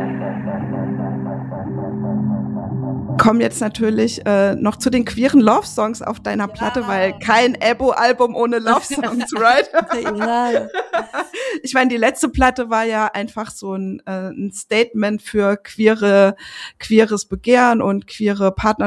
Kommen jetzt natürlich noch zu den queeren Love-Songs auf deiner Platte, weil kein Ebo-Album ohne Love-Songs, right? Ja. Ich meine, die letzte Platte war ja einfach so ein Statement für queeres Begehren und queere Partnerschaften